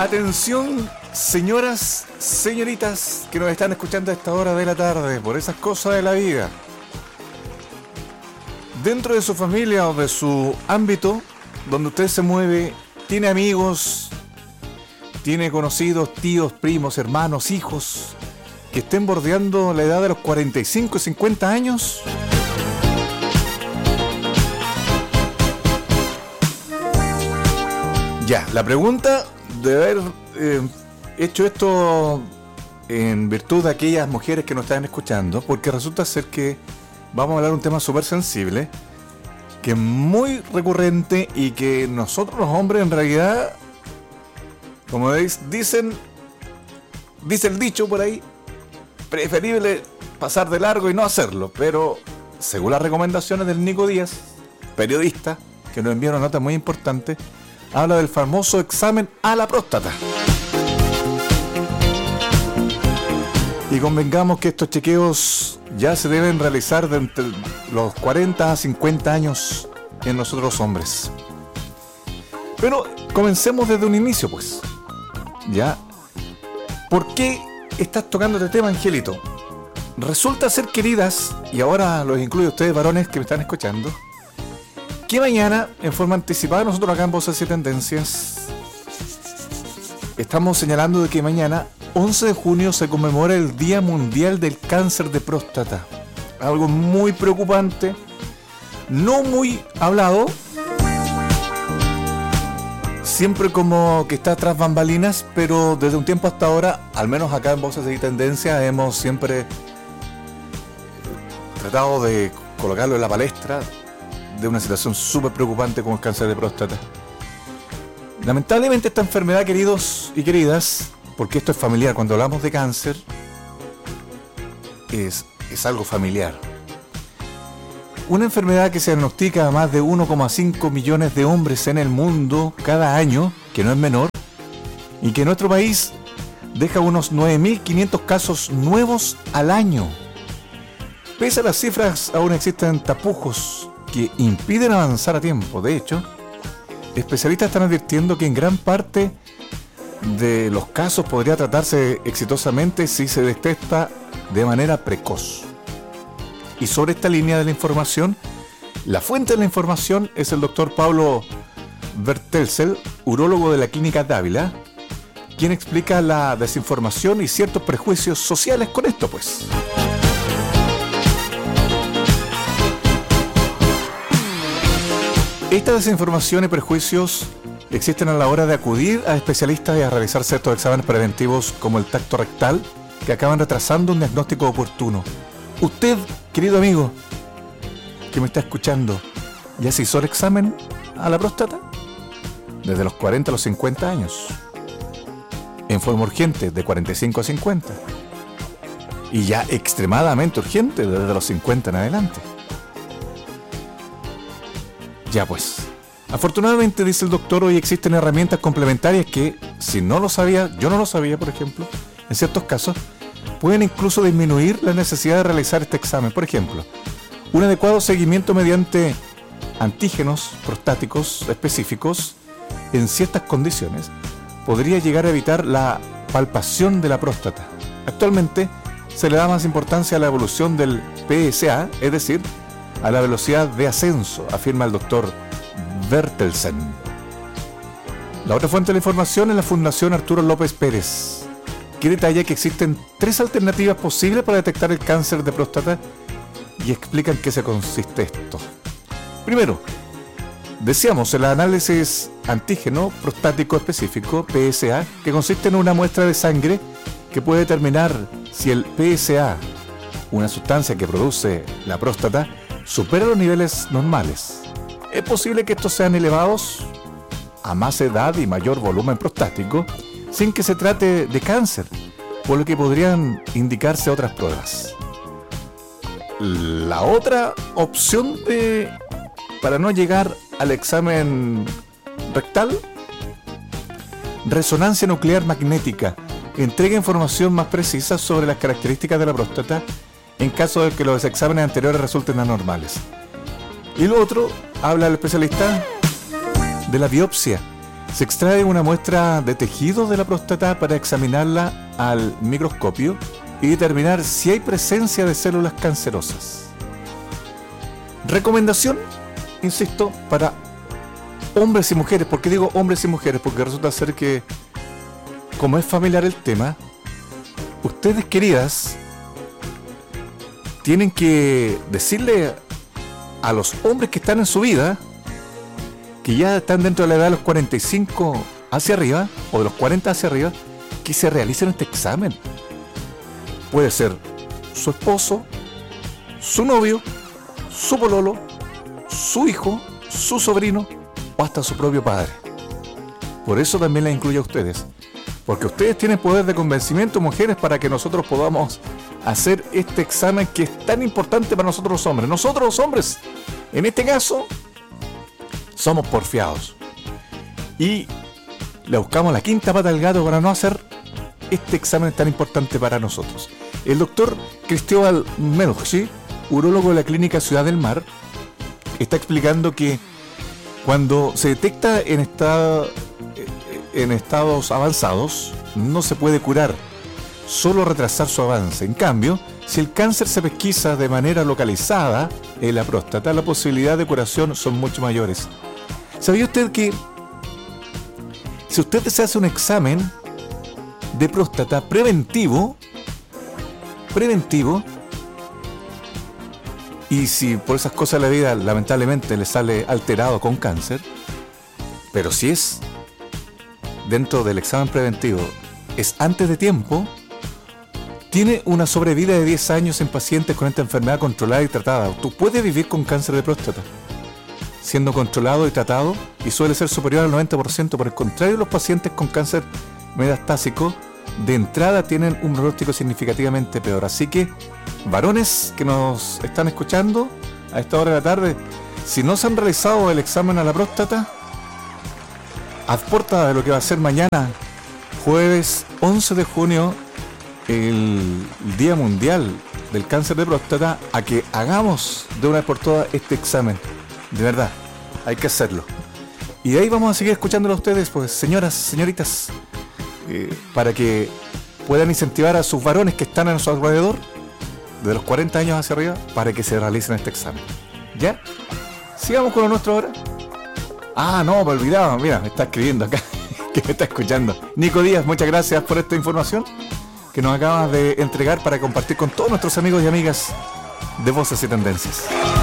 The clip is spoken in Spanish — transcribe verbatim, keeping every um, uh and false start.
Atención, señoras, señoritas que nos están escuchando a esta hora de la tarde, por esas cosas de la vida. Dentro de su familia o de su ámbito donde usted se mueve, tiene amigos, tiene conocidos, tíos, primos, hermanos, hijos que estén bordeando la edad de los cuarenta y cinco y cincuenta años. Ya, la pregunta de haber eh, hecho esto en virtud de aquellas mujeres que nos están escuchando, porque resulta ser que vamos a hablar de un tema súper sensible, que es muy recurrente y que nosotros los hombres en realidad, como dicen, dice el dicho por ahí, preferible pasar de largo y no hacerlo, pero según las recomendaciones del Nico Díaz, periodista, que nos envió una nota muy importante, habla del famoso examen a la próstata. Y convengamos que estos chequeos ya se deben realizar de entre los cuarenta a cincuenta años en nosotros hombres. Pero comencemos desde un inicio, pues. ¿Ya? ¿Por qué estás tocando este tema, Angelito? Resulta ser, queridas, y ahora los incluyo a ustedes, varones que me están escuchando, que mañana, en forma anticipada, nosotros acá en Voces y Tendencias estamos señalando de que mañana, once de junio, se conmemora el Día Mundial del Cáncer de Próstata. Algo muy preocupante, no muy hablado, siempre como que está tras bambalinas, pero desde un tiempo hasta ahora, al menos acá en Voces y Tendencias, hemos siempre tratado de colocarlo en la palestra de una situación súper preocupante como el cáncer de próstata. Lamentablemente esta enfermedad, queridos y queridas, porque esto es familiar, cuando hablamos de cáncer, es, es algo familiar. Una enfermedad que se diagnostica a más de uno coma cinco millones de hombres en el mundo cada año, que no es menor, y que en nuestro país deja unos nueve mil quinientos casos nuevos al año. Pese a las cifras, aún existen tapujos que impiden avanzar a tiempo. De hecho, especialistas están advirtiendo que en gran parte de los casos podría tratarse exitosamente si se detecta de manera precoz. Y sobre esta línea de la información, la fuente de la información es el doctor Pablo Bertelsen, urólogo de la Clínica Dávila, quien explica la desinformación y ciertos prejuicios sociales con esto, pues. Esta desinformación y prejuicios existen a la hora de acudir a especialistas y a realizar ciertos exámenes preventivos como el tacto rectal, que acaban retrasando un diagnóstico oportuno. Usted, querido amigo, que me está escuchando, ¿ya se hizo el examen a la próstata? Desde los cuarenta a los cincuenta años. En forma urgente, de cuarenta y cinco a cincuenta. Y ya extremadamente urgente, desde los cincuenta en adelante. Ya pues, afortunadamente, dice el doctor, hoy existen herramientas complementarias que, si no lo sabía, yo no lo sabía, por ejemplo, en ciertos casos, pueden incluso disminuir la necesidad de realizar este examen. Por ejemplo, un adecuado seguimiento mediante antígenos prostáticos específicos en ciertas condiciones podría llegar a evitar la palpación de la próstata. Actualmente se le da más importancia a la evolución del P S A, es decir, a la velocidad de ascenso, afirma el doctor Bertelsen. La otra fuente de la información es la Fundación Arturo López Pérez, que detalla que existen tres alternativas posibles para detectar el cáncer de próstata y explican qué se consiste esto. Primero, decíamos el análisis antígeno prostático específico, P S A, que consiste en una muestra de sangre que puede determinar si el P S A, una sustancia que produce la próstata, supera los niveles normales. Es posible que estos sean elevados a más edad y mayor volumen prostático sin que se trate de cáncer, por lo que podrían indicarse otras pruebas. La otra opción de, para no llegar al examen rectal, resonancia nuclear magnética, entrega información más precisa sobre las características de la próstata en caso de que los exámenes anteriores resulten anormales. Y lo otro, habla el especialista de la biopsia, Se extrae una muestra de tejido de la próstata para examinarla al microscopio y determinar si hay presencia de células cancerosas. Recomendación, insisto, para hombres y mujeres. ¿Por qué digo hombres y mujeres? Porque resulta ser que, como es familiar el tema, ustedes, queridas, tienen que decirle a los hombres que están en su vida, que ya están dentro de la edad de los cuarenta y cinco hacia arriba, o de los cuarenta hacia arriba, que se realicen este examen. Puede ser su esposo, su novio, su pololo, su hijo, su sobrino, o hasta su propio padre. Por eso también la incluyo a ustedes, porque ustedes tienen poder de convencimiento, mujeres, para que nosotros podamos hacer este examen que es tan importante para nosotros los hombres. Nosotros los hombres, en este caso, somos porfiados y le buscamos la quinta pata al gato para no hacer este examen tan importante para nosotros. El doctor Cristóbal Melchi, urólogo de la clínica Ciudad del Mar, está explicando que cuando se detecta en, estado, en estados avanzados, no se puede curar, solo retrasar su avance. En cambio, si el cáncer se pesquisa de manera localizada en la próstata, la posibilidad de curación son mucho mayores. ¿Sabía usted que si usted se hace un examen de próstata preventivo, preventivo, y si por esas cosas de la vida lamentablemente le sale alterado con cáncer, pero si es dentro del examen preventivo, es antes de tiempo, tiene una sobrevida de diez años en pacientes con esta enfermedad controlada y tratada. Tú puedes vivir con cáncer de próstata siendo controlado y tratado, y suele ser superior al noventa por ciento. Por el contrario, los pacientes con cáncer metastásico de entrada tienen un pronóstico significativamente peor. Así que, varones que nos están escuchando a esta hora de la tarde, si no se han realizado el examen a la próstata, a puerta de lo que va a ser mañana, jueves once de junio, el Día Mundial del Cáncer de Próstata, a que hagamos de una vez por todas este examen. De verdad, hay que hacerlo. Y de ahí vamos a seguir escuchándolo a ustedes, pues, señoras, señoritas, eh, para que puedan incentivar a sus varones que están a su alrededor, de los cuarenta años hacia arriba, para que se realicen este examen. ¿Ya? Sigamos con lo nuestro ahora. Ah, no, me olvidaba, mira, me está escribiendo acá, que me está escuchando. Nico Díaz, muchas gracias por esta información que nos acabas de entregar para compartir con todos nuestros amigos y amigas de Voces y Tendencias.